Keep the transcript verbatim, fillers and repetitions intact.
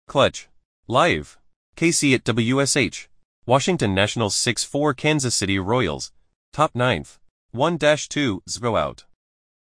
Clutch. Live. K C at W S H. Washington Nationals six four Kansas City Royals. Top ninth. one dash two, zero out.